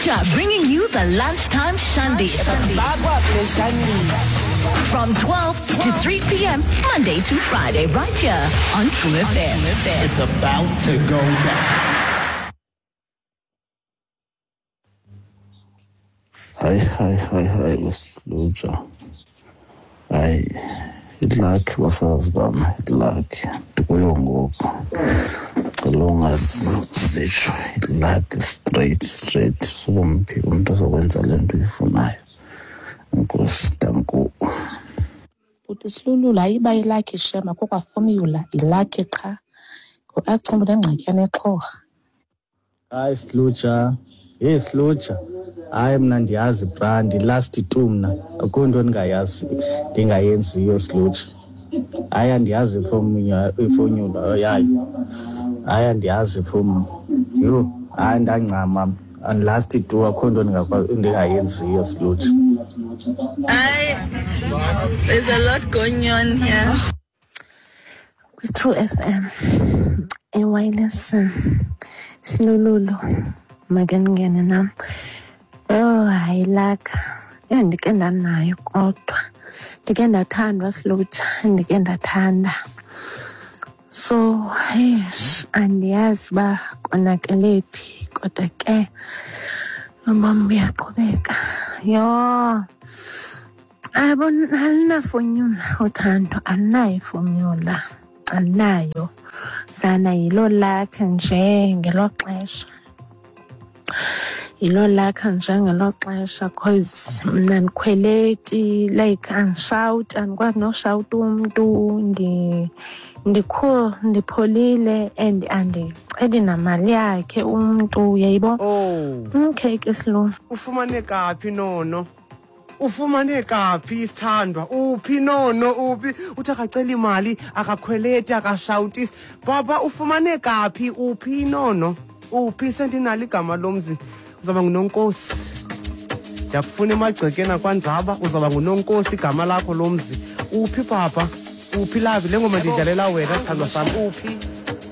Sluja bringing you the lunchtime Shandy. From 12 to 3 p.m. Monday to Friday, right here on True FM. It's about to go down. Hi, Mr. Sluja. Lucky basazi bami, lucky kuyo ngoku longasisho lucky straight sokumphi umuntu ozokwenza lento uyifunayo. Nkosi tanku But isilulu la iba ilakhi shema kokwa formula ilakhi qha ngoachimba lengxatyana exhorha. Hayi Sluja, Sluja. Hayi mna ndiyazi brand last 2 mna akho nto ndingayenziyo Sluja. Hayi andiyazi iformula yayo. Hayi andiyazi iformula. Yho, hayi ndancama and last 2 akho nto ndingayenziyo Sluja. There's a lot going on here. With True FM, wireless silululo makaningene nam. Oh, hayi laka. Ndike ndanayo kodwa. Ndike ndathandwa Sluja, ndike ndathanda. So, andiyazi ba konakele phi kodwa ke ubomi buyaqhubeka. Yho. Alina formula uthando, alinayo formula. Alinayo. Sana yilo lakhe nje ngelo xesha. Yilo lakhe nje ngelo xesha cause mna ndikhweleti like andishout andikwazi noshouta umntu ndicool ndipholile and andicedi namali yakhe umntu yayibo. Okay ke Slu. Ufumane kaphi nono? Ufumane kaphi isithandwa? Uphi nono uphi? Uthi akacela imali, akakhweleti, akashawutisi. Baba ufumane kaphi? Uphi nono? Uphi sendinalo igama lomzi? Uzaba nguNonkosi. Ndiyakufuna emagcekeni akwanzaba uzaba nguNonkosi igama lakho lomzi. Uphi papa? Uphi lavi le ngoma ndidlalela wena sithandwa sami? Uphi?